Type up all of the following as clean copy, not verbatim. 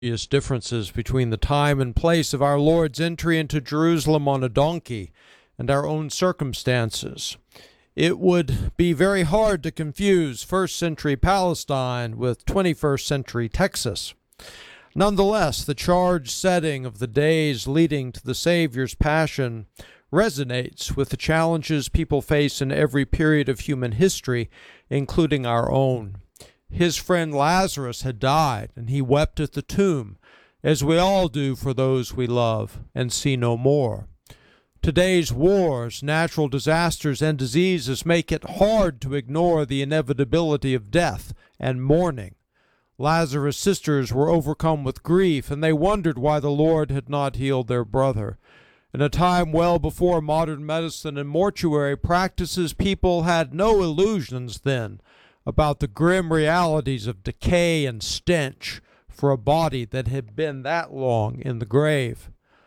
differences between the time and place of our Lord's entry into Jerusalem on a donkey and our own circumstances. It would be very hard to confuse first century Palestine with 21st century Texas. Nonetheless, the charged setting of the days leading to the Savior's passion resonates with the challenges people face in every period of human history, including our own. His friend Lazarus had died, and he wept at the tomb, as we all do for those we love and see no more. Today's wars, natural disasters, and diseases make it hard to ignore the inevitability of death and mourning. Lazarus' sisters were overcome with grief, and they wondered why the Lord had not healed their brother. In a time well before modern medicine and mortuary practices, people had no illusions then about the grim realities of decay and stench for a body that had been that long in the grave.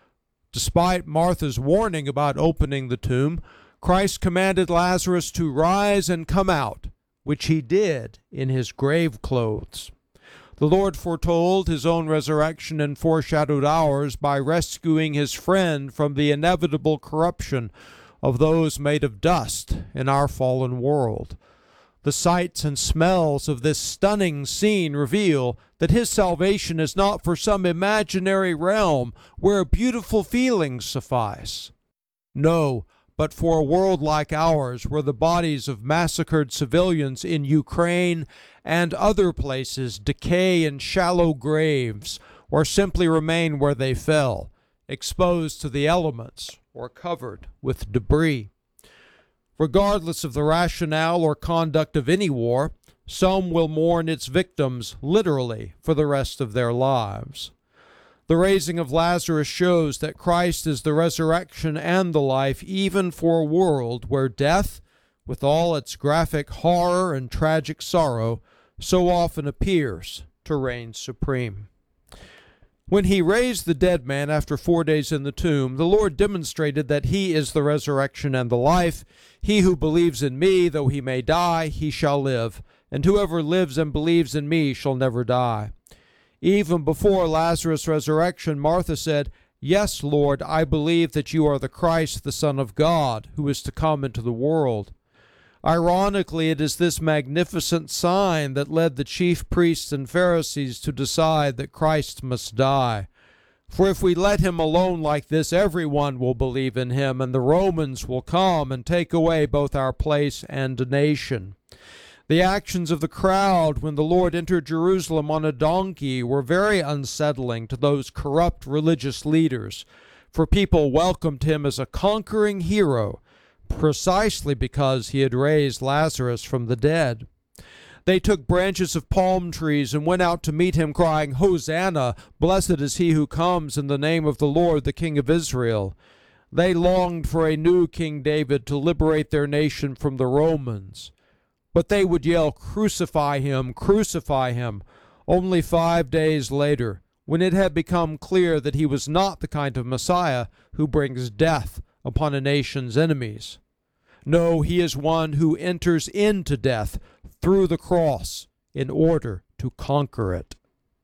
Despite Martha's warning about opening the tomb, Christ commanded Lazarus to rise and come out, which he did in his grave clothes. The Lord foretold his own resurrection and foreshadowed ours by rescuing his friend from the inevitable corruption of those made of dust in our fallen world. The sights and smells of this stunning scene reveal that his salvation is not for some imaginary realm where beautiful feelings suffice. No, but for a world like ours, where the bodies of massacred civilians in Ukraine and other places decay in shallow graves or simply remain where they fell, exposed to the elements or covered with debris. Regardless of the rationale or conduct of any war, some will mourn its victims literally for the rest of their lives. The raising of Lazarus shows that Christ is the resurrection and the life, even for a world where death, with all its graphic horror and tragic sorrow, so often appears to reign supreme. When he raised the dead man after 4 days in the tomb, the Lord demonstrated that he is the resurrection and the life. He who believes in me, though he may die, he shall live, and whoever lives and believes in me shall never die. Even before Lazarus' resurrection, Martha said, "Yes, Lord, I believe that you are the Christ, the Son of God, who is to come into the world." Ironically, it is this magnificent sign that led the chief priests and Pharisees to decide that Christ must die. For if we let him alone like this, everyone will believe in him, and the Romans will come and take away both our place and nation. The actions of the crowd when the Lord entered Jerusalem on a donkey were very unsettling to those corrupt religious leaders, for people welcomed him as a conquering hero, precisely because he had raised Lazarus from the dead. They took branches of palm trees and went out to meet him, crying, "Hosanna! Blessed is he who comes in the name of the Lord, the King of Israel." They longed for a new King David to liberate their nation from the Romans. But they would yell, "Crucify him! Crucify him!" Only 5 days later, when it had become clear that he was not the kind of Messiah who brings death upon a nation's enemies. No, he is one who enters into death through the cross in order to conquer it.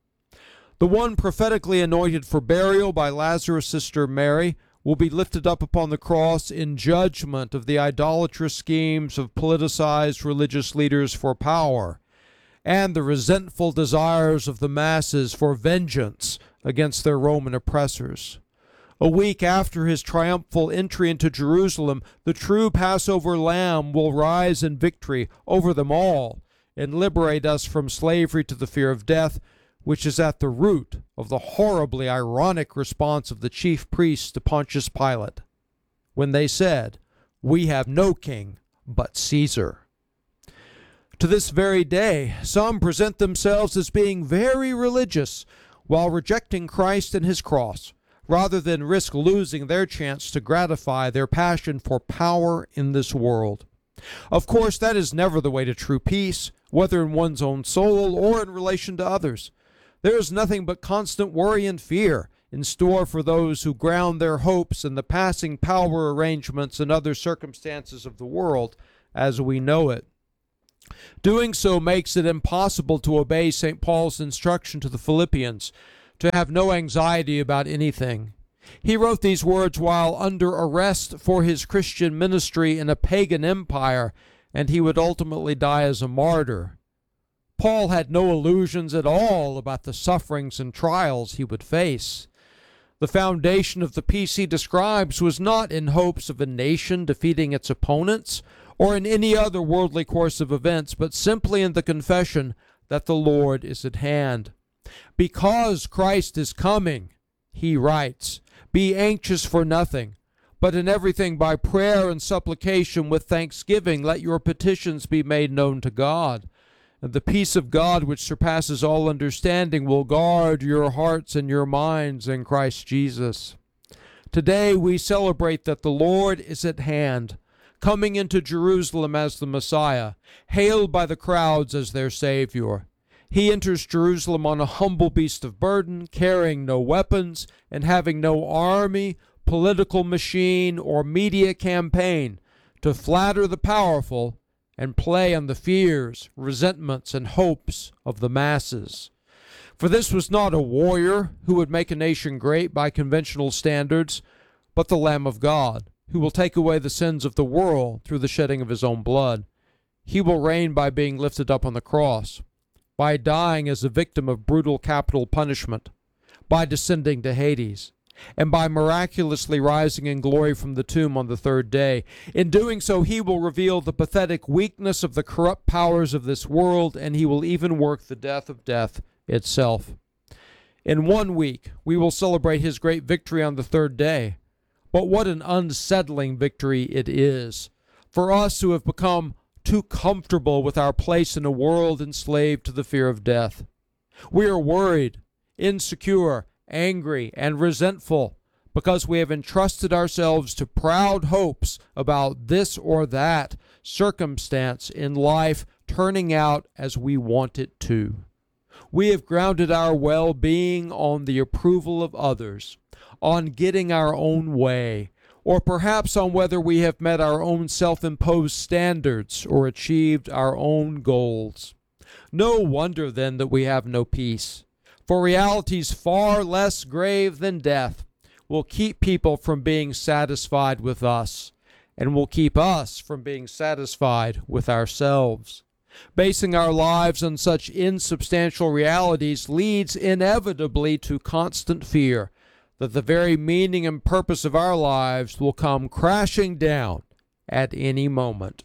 The one prophetically anointed for burial by Lazarus' sister Mary will be lifted up upon the cross in judgment of the idolatrous schemes of politicized religious leaders for power and the resentful desires of the masses for vengeance against their Roman oppressors. A week after his triumphal entry into Jerusalem, the true Passover lamb will rise in victory over them all and liberate us from slavery to the fear of death, which is at the root of the horribly ironic response of the chief priests to Pontius Pilate, when they said, "We have no king but Caesar." To this very day, some present themselves as being very religious while rejecting Christ and his cross, rather than risk losing their chance to gratify their passion for power in this world. Of course, that is never the way to true peace, whether in one's own soul or in relation to others. There is nothing but constant worry and fear in store for those who ground their hopes in the passing power arrangements and other circumstances of the world as we know it. Doing so makes it impossible to obey St. Paul's instruction to the Philippians to have no anxiety about anything. He wrote these words while under arrest for his Christian ministry in a pagan empire, and he would ultimately die as a martyr. Paul had no illusions at all about the sufferings and trials he would face. The foundation of the peace he describes was not in hopes of a nation defeating its opponents or in any other worldly course of events, but simply in the confession that the Lord is at hand. Because Christ is coming, he writes, be anxious for nothing, but in everything by prayer and supplication with thanksgiving let your petitions be made known to God. And the peace of God, which surpasses all understanding, will guard your hearts and your minds in Christ Jesus. Today we celebrate that the Lord is at hand, coming into Jerusalem as the Messiah, hailed by the crowds as their Savior. He enters Jerusalem on a humble beast of burden, carrying no weapons and having no army, political machine, or media campaign to flatter the powerful and play on the fears, resentments, and hopes of the masses. For this was not a warrior who would make a nation great by conventional standards, but the Lamb of God, who will take away the sins of the world through the shedding of his own blood. He will reign by being lifted up on the cross, by dying as a victim of brutal capital punishment, by descending to Hades, and by miraculously rising in glory from the tomb on the third day. In doing so, he will reveal the pathetic weakness of the corrupt powers of this world, and he will even work the death of death itself. In 1 week, we will celebrate his great victory on the third day. But what an unsettling victory it is for us who have become too comfortable with our place in a world enslaved to the fear of death. We are worried, insecure, angry, and resentful because we have entrusted ourselves to proud hopes about this or that circumstance in life turning out as we want it to. We have grounded our well-being on the approval of others, on getting our own way, or perhaps on whether we have met our own self-imposed standards or achieved our own goals. No wonder then that we have no peace. For realities far less grave than death will keep people from being satisfied with us, and will keep us from being satisfied with ourselves. Basing our lives on such insubstantial realities leads inevitably to constant fear that the very meaning and purpose of our lives will come crashing down at any moment.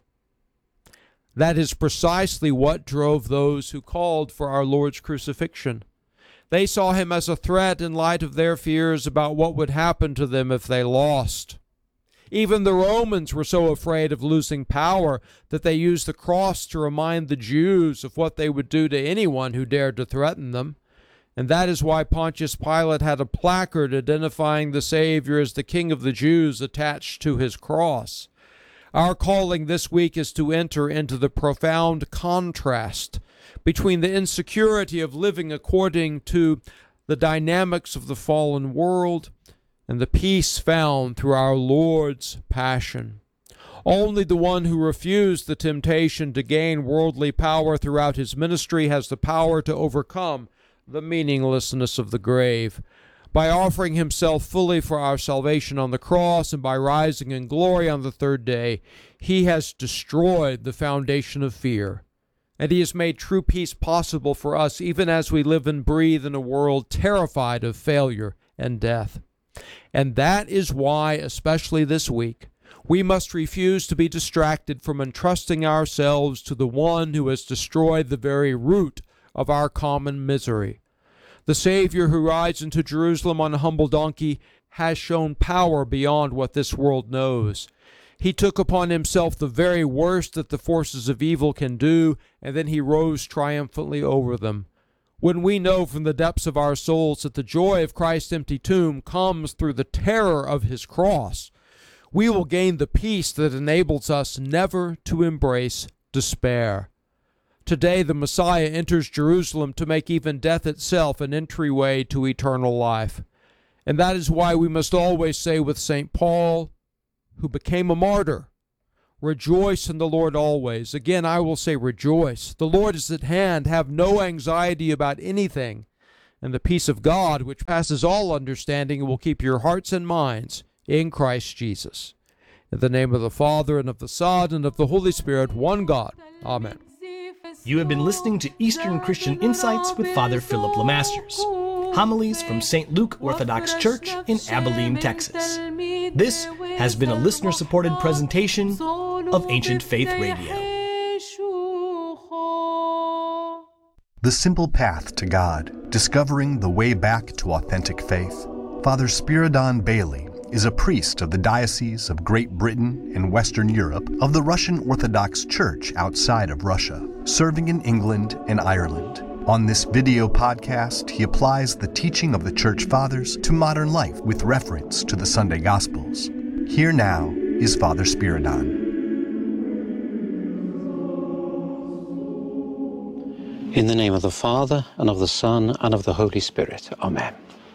That is precisely what drove those who called for our Lord's crucifixion. They saw him as a threat in light of their fears about what would happen to them if they lost. Even the Romans were so afraid of losing power that they used the cross to remind the Jews of what they would do to anyone who dared to threaten them. And that is why Pontius Pilate had a placard identifying the Savior as the King of the Jews attached to his cross. Our calling this week is to enter into the profound contrast between the insecurity of living according to the dynamics of the fallen world and the peace found through our Lord's passion. Only the one who refused the temptation to gain worldly power throughout his ministry has the power to overcome the meaninglessness of the grave. By offering himself fully for our salvation on the cross and by rising in glory on the third day, he has destroyed the foundation of fear. And he has made true peace possible for us even as we live and breathe in a world terrified of failure and death. And that is why, especially this week, we must refuse to be distracted from entrusting ourselves to the one who has destroyed the very root of our common misery. The Savior who rides into Jerusalem on a humble donkey has shown power beyond what this world knows. He took upon himself the very worst that the forces of evil can do, and then he rose triumphantly over them. When we know from the depths of our souls that the joy of Christ's empty tomb comes through the terror of his cross, we will gain the peace that enables us never to embrace despair. Today the Messiah enters Jerusalem to make even death itself an entryway to eternal life. And that is why we must always say with St. Paul, who became a martyr, "Rejoice in the Lord always." Again, I will say rejoice. The Lord is at hand. Have no anxiety about anything. and the peace of God, which passes all understanding, will keep your hearts and minds in Christ Jesus. In the name of the Father, and of the Son, and of the Holy Spirit, one God. Amen. You have been listening to Eastern Christian Insights with Father Philip Lemasters. Homilies from St. Luke Orthodox Church in Abilene, Texas. This has been a listener-supported presentation of Ancient Faith Radio. The Simple Path to God, Discovering the Way Back to Authentic Faith. Father Spiridon Bailey is a priest of the Diocese of Great Britain and Western Europe of the Russian Orthodox Church outside of Russia, serving in England and Ireland. On this video podcast, he applies the teaching of the Church Fathers to modern life with reference to the Sunday Gospels. Here now is Father Spiridon. In the name of the Father, and of the Son, and of the Holy Spirit. Amen.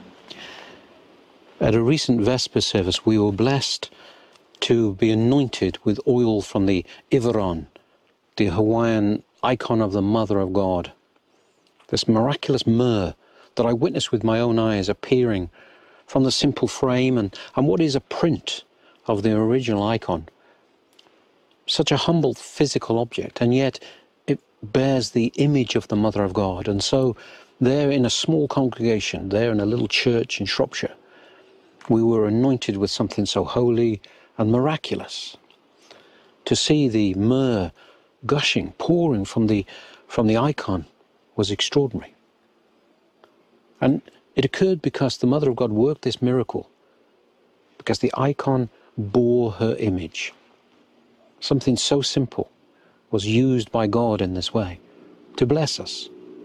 At a recent Vesper service, we were blessed to be anointed with oil from the Iveron, the Hawaiian icon of the Mother of God. This miraculous myrrh that I witnessed with my own eyes appearing from the simple frame and what is a print of the original icon. Such a humble physical object, and yet it bears the image of the Mother of God. And so there in a small congregation, there in a little church in Shropshire, we were anointed with something so holy and miraculous. To see the myrrh gushing, pouring from the icon was extraordinary. And it occurred because the Mother of God worked this miracle, because the icon bore her image. Something so simple was used by God in this way to bless us.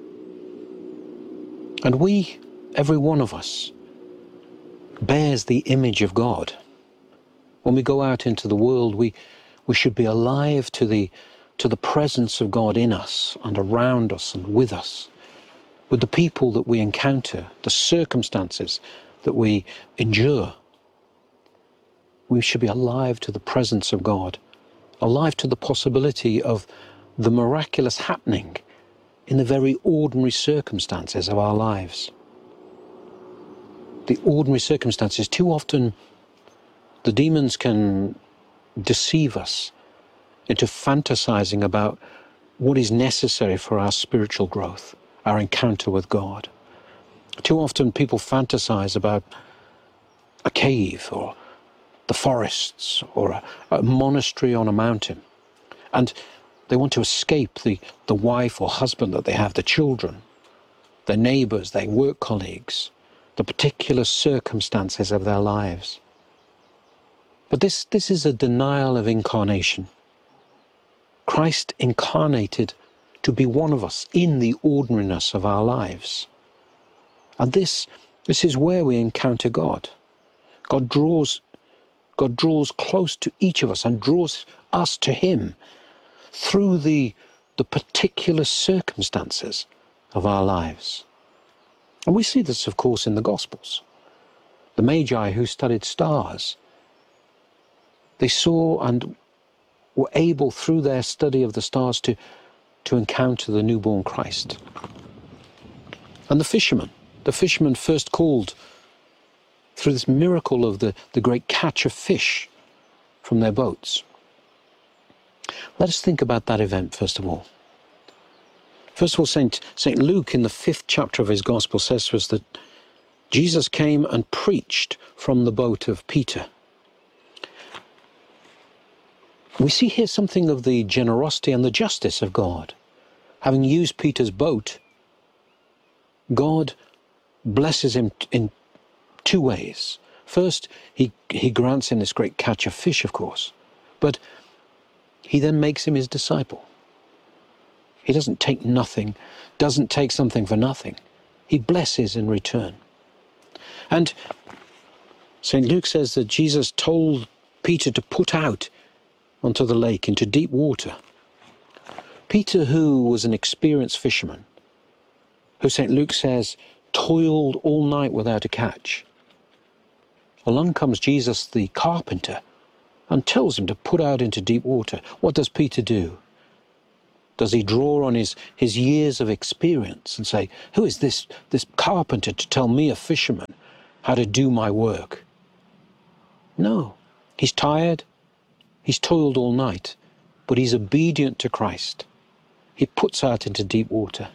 And we, every one of us, bears the image of God. When we go out into the world, we should be alive to the presence of God in us and around us and with us, with the people that we encounter, the circumstances that we endure. We should be alive to the presence of God, alive to the possibility of the miraculous happening in the very ordinary circumstances of our lives. The ordinary circumstances, too often the demons can deceive us into fantasizing about what is necessary for our spiritual growth, our encounter with God. Too often people fantasize about a cave or the forests or a monastery on a mountain, and they want to escape the wife or husband that they have, the children, their neighbors, their work colleagues, the particular circumstances of their lives. But this is a denial of incarnation. Christ incarnated to be one of us in the ordinariness of our lives. And this is where we encounter God. God draws close to each of us and draws us to him through the particular circumstances of our lives. And we see this, of course, in the Gospels. The Magi who studied stars, they saw and were able, through their study of the stars, to encounter the newborn Christ. And the fishermen first called through this miracle of the great catch of fish from their boats. Let us think about that event, first of all. First of all, St. Luke, in the 5th chapter of his Gospel, says to us that Jesus came and preached from the boat of Peter. We see here something of the generosity and the justice of God. Having used Peter's boat, God blesses him in two ways. First, he grants him this great catch of fish, of course, but he then makes him his disciple. He doesn't take nothing, doesn't take something for nothing. He blesses in return. And St. Luke says that Jesus told Peter to put out onto the lake, into deep water. Peter, who was an experienced fisherman, who St. Luke says toiled all night without a catch. Along comes Jesus the carpenter and tells him to put out into deep water. What does Peter do? does he draw on his years of experience and say, who is this carpenter to tell me, a fisherman, how to do my work? No. He's tired. He's toiled all night. But he's obedient to Christ. He puts out into deep water.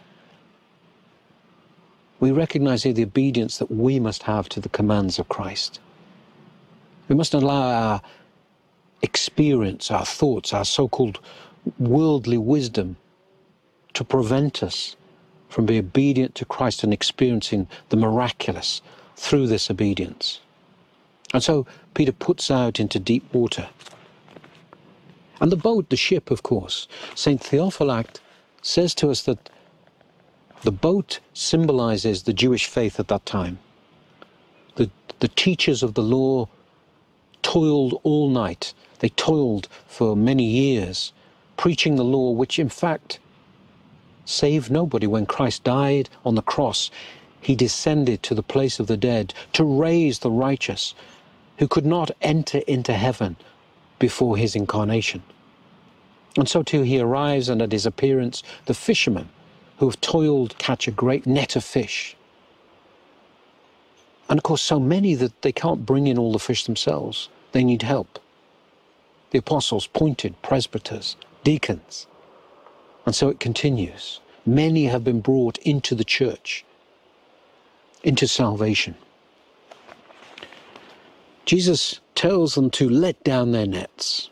We recognize here the obedience that we must have to the commands of Christ. We must allow our experience, our thoughts, our so-called worldly wisdom to prevent us from being obedient to Christ and experiencing the miraculous through this obedience. And so Peter puts out into deep water. And the boat, the ship, of course, St. Theophylact says to us that the boat symbolizes the Jewish faith at that time. The teachers of the law toiled all night. They toiled for many years, preaching the law, which in fact saved nobody. When Christ died on the cross, he descended to the place of the dead to raise the righteous who could not enter into heaven before his incarnation. And so too he arrives, and at his appearance, the fishermen who have toiled catch a great net of fish. And of course so many that they can't bring in all the fish themselves. They need help. The apostles appointed presbyters, deacons. And so it continues. Many have been brought into the church, into salvation. Jesus tells them to let down their nets.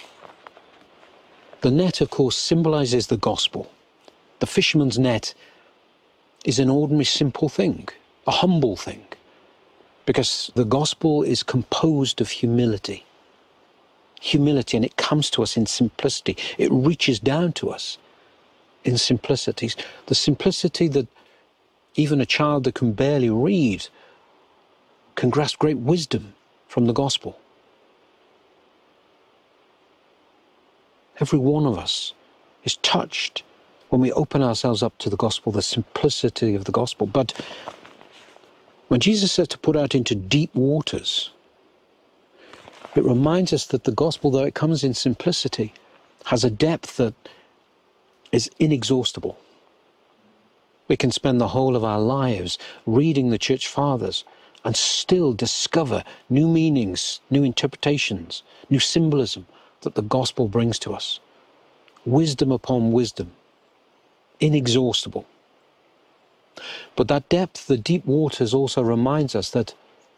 The net, of course, symbolizes the gospel. The fisherman's net is an ordinary, simple thing, a humble thing, because the gospel is composed of humility. Humility, and it comes to us in simplicity. It reaches down to us in simplicities. The simplicity that even a child that can barely read can grasp great wisdom from the gospel. Every one of us is touched when we open ourselves up to the gospel, the simplicity of the gospel. But when Jesus said to put out into deep waters, it reminds us that the gospel, though it comes in simplicity, has a depth that is inexhaustible. We can spend the whole of our lives reading the church fathers and still discover new meanings, new interpretations, new symbolism that the gospel brings to us. Wisdom upon wisdom, inexhaustible. But that depth, the deep waters, also reminds us that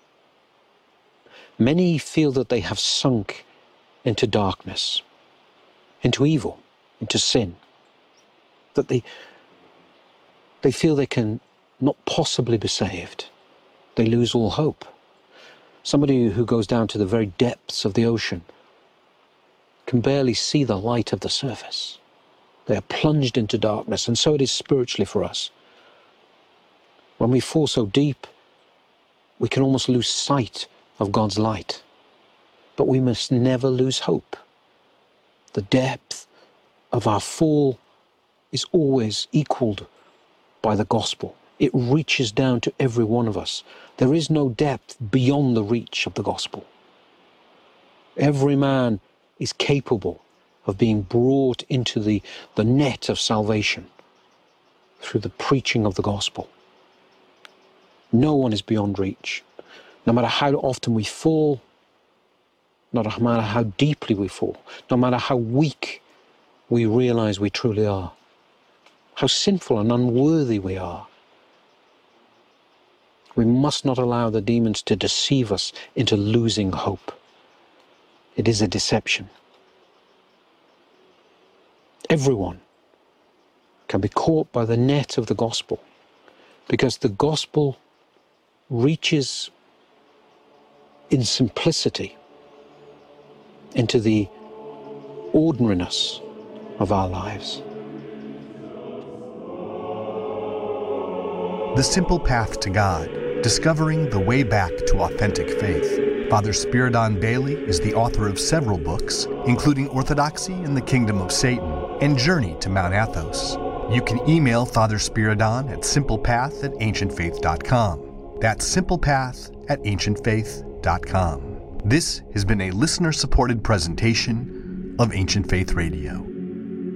many feel that they have sunk into darkness, into evil, into sin, that they feel they can not possibly be saved. They lose all hope. Somebody who goes down to the very depths of the ocean can barely see the light of the surface. They are plunged into darkness, and so it is spiritually for us. When we fall so deep, we can almost lose sight of God's light. But we must never lose hope. The depth of our fall is always equaled by the gospel. It reaches down to every one of us. There is no depth beyond the reach of the gospel. Every man is capable of being brought into the net of salvation through the preaching of the gospel. No one is beyond reach. No matter how often we fall, no matter how deeply we fall, no matter how weak we realize we truly are, how sinful and unworthy we are, we must not allow the demons to deceive us into losing hope. It is a deception. Everyone can be caught by the net of the gospel, because the gospel reaches in simplicity into the ordinariness of our lives. The Simple Path to God, Discovering the Way Back to Authentic Faith. Father Spiridon Bailey is the author of several books, including Orthodoxy in the Kingdom of Satan and Journey to Mount Athos. You can email Father Spiridon at simplepath@ancientfaith.com. That's simplepath@ancientfaith.com. This has been a listener-supported presentation of Ancient Faith Radio.